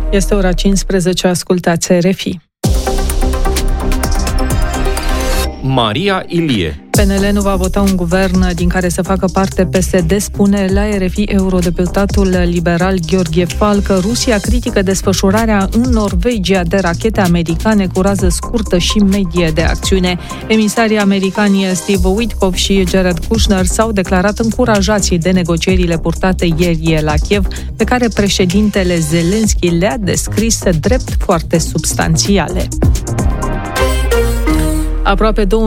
Este ora 15, ascultați RFI. Maria Ilie. PNL nu va vota un guvern din care să facă parte PSD, spune la RFI eurodeputatul liberal Gheorghe Falcă. Rusia critică desfășurarea în Norvegia de rachete americane cu rază scurtă și medie de acțiune. Emisarii americani Steve Witkoff și Jared Kushner s-au declarat încurajați de negocierile purtate ieri la Kiev, pe care președintele Zelensky le-a descris drept foarte substanțiale. Aproape 2.900.000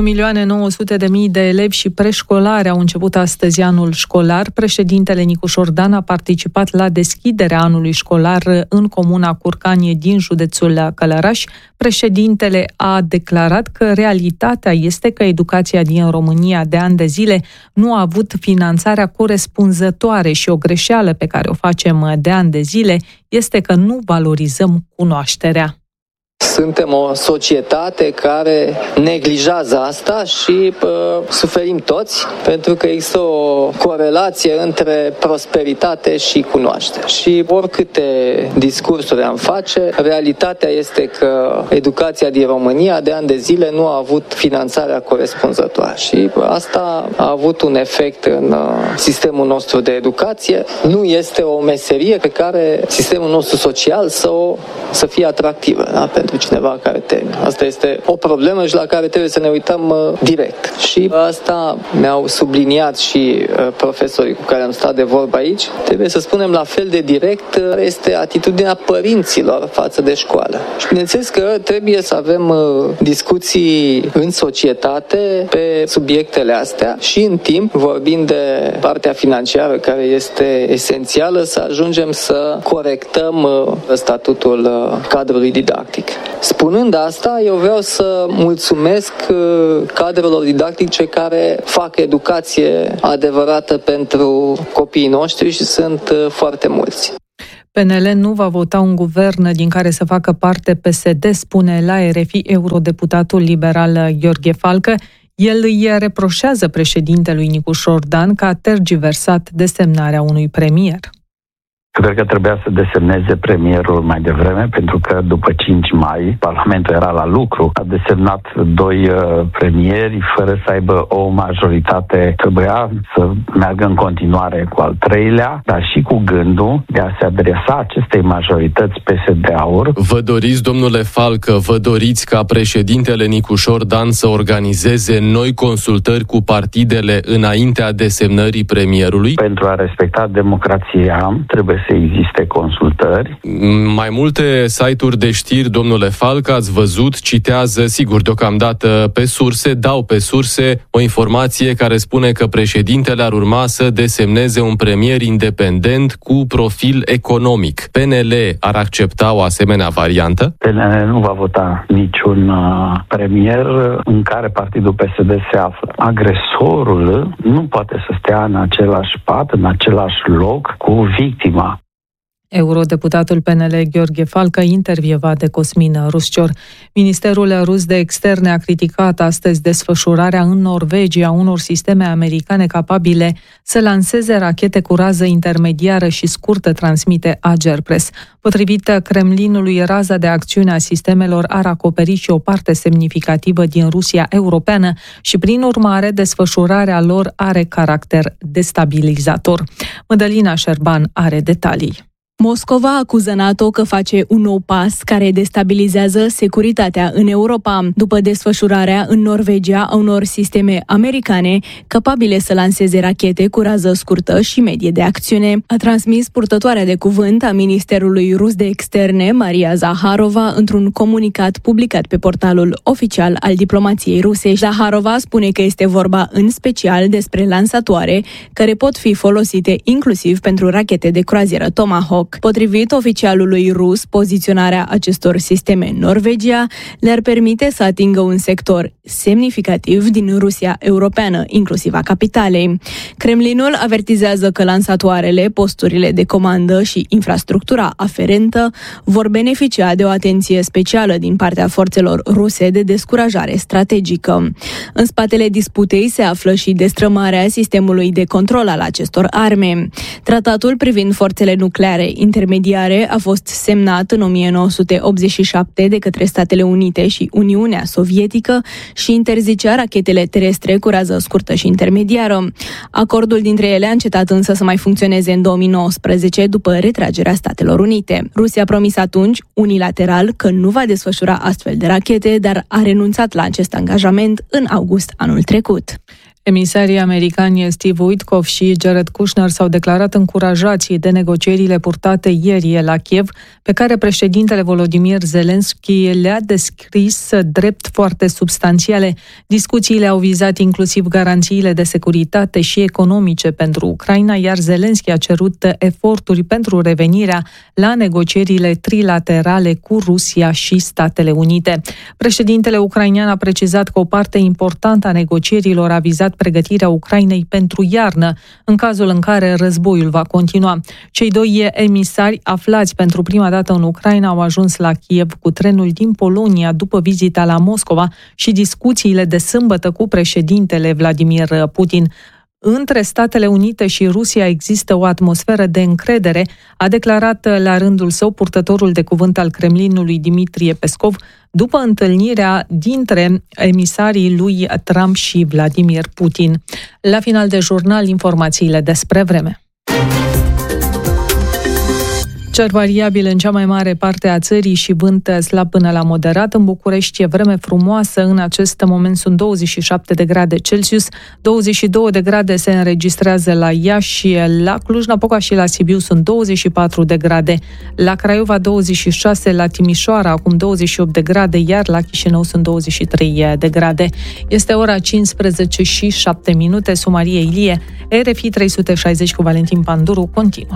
de elevi și preșcolari au început astăzi anul școlar. Președintele Nicu Șordan a participat la deschiderea anului școlar în comuna Curcanie din județul Călăraș. Președintele a declarat că realitatea este că educația din România de ani de zile nu a avut finanțarea corespunzătoare și o greșeală pe care o facem de ani de zile este că nu valorizăm cunoașterea. Suntem o societate care neglijează asta și suferim toți, pentru că există o corelație între prosperitate și cunoaștere. Și oricâte discursuri am face, realitatea este că educația din România de ani de zile nu a avut finanțarea corespunzătoare. Și asta a avut un efect în sistemul nostru de educație. Nu este o meserie pe care sistemul nostru social să fie atractivă, da? Pentru cineva care termină. Asta este o problemă și la care trebuie să ne uităm direct. Și asta mi-au subliniat și profesorii cu care am stat de vorbă aici. Trebuie să spunem la fel de direct este atitudinea părinților față de școală. Și bineînțeles că trebuie să avem discuții în societate pe subiectele astea și în timp, vorbind de partea financiară care este esențială, să ajungem să corectăm statutul cadrului didactic. Spunând asta, eu vreau să mulțumesc cadrelor didactice care fac educație adevărată pentru copiii noștri și sunt foarte mulți. PNL nu va vota un guvern din care să facă parte PSD, spune la RFI eurodeputatul liberal Gheorghe Falcă. El îi reproșează președintelui Nicu Șordan că a tergiversat desemnarea unui premier. Cred că trebuia să desemneze premierul mai devreme, pentru că după 5 mai Parlamentul era la lucru. A desemnat 2 premieri fără să aibă o majoritate. Trebuia să meargă în continuare cu al 3-lea, dar și cu gândul de a se adresa acestei majorități PSD-AUR. Vă doriți, domnule Falcă, vă doriți ca președintele Nicu Șordan să organizeze noi consultări cu partidele înaintea desemnării premierului? Pentru a respecta democrația, trebuie să existe consultări. Mai multe site-uri de știri, domnule Falcă, ați văzut, citează, sigur, deocamdată pe surse, dau pe surse o informație care spune că președintele ar urma să desemneze un premier independent cu profil economic. PNL ar accepta o asemenea variantă? PNL nu va vota niciun premier în care partidul PSD se află. Agresorul nu poate să stea în același pat, în același loc cu victima. Eurodeputatul PNL Gheorghe Falcă, intervievat de Cosmin Ruscior. Ministerul rus de externe a criticat astăzi desfășurarea în Norvegia a unor sisteme americane capabile să lanseze rachete cu rază intermediară și scurtă, transmite Agerpres. Potrivit Kremlinului, raza de acțiune a sistemelor ar acoperi și o parte semnificativă din Rusia europeană și, prin urmare, desfășurarea lor are caracter destabilizator. Mădălina Șerban are detalii. Moscova acuză NATO că face un nou pas care destabilizează securitatea în Europa, după desfășurarea în Norvegia a unor sisteme americane capabile să lanseze rachete cu rază scurtă și medie de acțiune, a transmis purtătoarea de cuvânt a Ministerului Rus de Externe, Maria Zaharova, într-un comunicat publicat pe portalul oficial al diplomației ruse. Zaharova spune că este vorba în special despre lansatoare care pot fi folosite inclusiv pentru rachete de croazieră Tomahawk. Potrivit oficialului rus, poziționarea acestor sisteme în Norvegia le-ar permite să atingă un sector semnificativ din Rusia europeană, inclusiv a capitalei. Kremlinul avertizează că lansatoarele, posturile de comandă și infrastructura aferentă vor beneficia de o atenție specială din partea forțelor ruse de descurajare strategică. În spatele disputei se află și destrămarea sistemului de control al acestor arme. Tratatul privind forțele nucleare intermediare a fost semnat în 1987 de către Statele Unite și Uniunea Sovietică și interzicea rachetele terestre cu rază scurtă și intermediară. Acordul dintre ele a încetat însă să mai funcționeze în 2019 după retragerea Statelor Unite. Rusia a promis atunci, unilateral, că nu va desfășura astfel de rachete, dar a renunțat la acest angajament în august anul trecut. Emisarii americani Steve Witkoff și Jared Kushner s-au declarat încurajați de negocierile purtate ieri la Kiev, pe care președintele Volodymyr Zelensky le-a descris drept foarte substanțiale. Discuțiile au vizat inclusiv garanțiile de securitate și economice pentru Ucraina, iar Zelensky a cerut eforturi pentru revenirea la negocierile trilaterale cu Rusia și Statele Unite. Președintele ucrainean a precizat că o parte importantă a negocierilor a vizat pregătirea Ucrainei pentru iarnă, în cazul în care războiul va continua. Cei doi emisari aflați pentru prima dată în Ucraina au ajuns la Kiev cu trenul din Polonia după vizita la Moscova și discuțiile de sâmbătă cu președintele Vladimir Putin. Între Statele Unite și Rusia există o atmosferă de încredere, a declarat la rândul său purtătorul de cuvânt al Kremlinului Dmitrie Peskov, după întâlnirea dintre emisarii lui Trump și Vladimir Putin. La final de jurnal, informațiile despre vreme. Cer variabil în cea mai mare parte a țării și vânt slab până la moderat. În București e vreme frumoasă. În acest moment sunt 27 de grade Celsius, 22 de grade se înregistrează la Iași, la Cluj-Napoca și la Sibiu sunt 24 de grade. La Craiova 26, la Timișoara acum 28 de grade, iar la Chișinău sunt 23 de grade. Este ora 15 și 7 minute. Sumarie Ilie, RFI 360 cu Valentin Panduru continuă.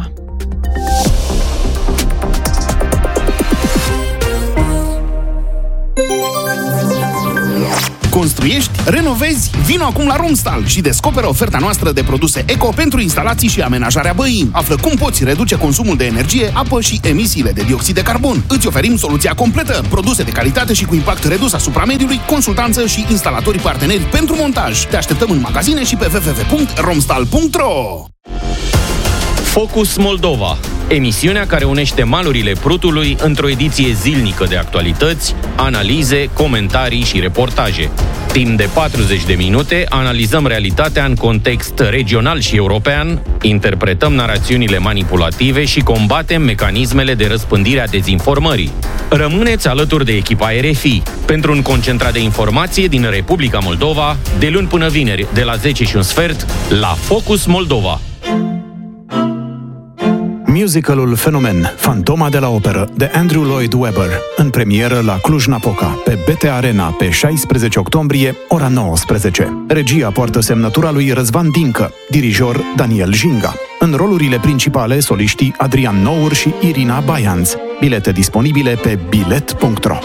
Construiești? Renovezi? Vino acum la Romstal și descoperă oferta noastră de produse eco pentru instalații și amenajarea băii. Află cum poți reduce consumul de energie, apă și emisiile de dioxid de carbon. Îți oferim soluția completă, produse de calitate și cu impact redus asupra mediului, consultanță și instalatori parteneri pentru montaj. Te așteptăm în magazine și pe www.romstal.ro. Focus Moldova, emisiunea care unește malurile Prutului într-o ediție zilnică de actualități, analize, comentarii și reportaje. Timp de 40 de minute analizăm realitatea în context regional și european, interpretăm narațiunile manipulative și combatem mecanismele de răspândire a dezinformării. Rămâneți alături de echipa RFI pentru un concentrat de informație din Republica Moldova, de luni până vineri, de la 10:15, la Focus Moldova. Musicalul Fenomen, Fantoma de la Operă, de Andrew Lloyd Webber, în premieră la Cluj-Napoca, pe BT Arena, pe 16 octombrie, ora 19. Regia poartă semnătura lui Răzvan Dincă, dirijor Daniel Jinga. În rolurile principale, soliștii Adrian Nour și Irina Baianț. Bilete disponibile pe bilet.ro.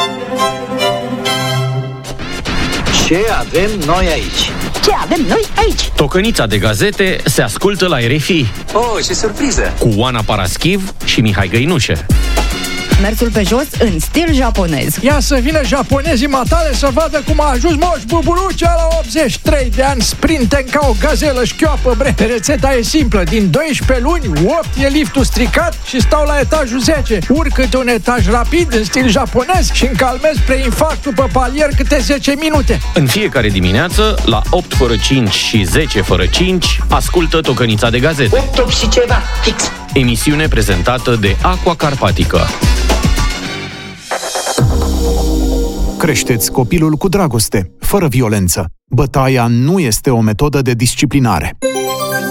Ce avem noi aici? Ce avem noi aici? Tocănița de gazete se ascultă la RFI. Oh, ce surpriză! Cu Oana Paraschiv și Mihai Găinușe. Mersul pe jos în stil japonez. Ia să vină japonezii matale să vadă cum a ajuns Moș Buburucea la 83 de ani, sprinten ca o gazelă șchioapă, bre. Rețeta e simplă, din 12 luni, 8 e liftul stricat și stau la etajul 10. Urc câte un etaj rapid în stil japonez și încalmez preinfarctul pe palier câte 10 minute. În fiecare dimineață, la 8 fără 5 și 10 fără 5, ascultă Tocănița de gazete. 8 și ceva, fix. Emisiune prezentată de Aqua Carpatică. Creșteți copilul cu dragoste, fără violență. Bătaia nu este o metodă de disciplinare.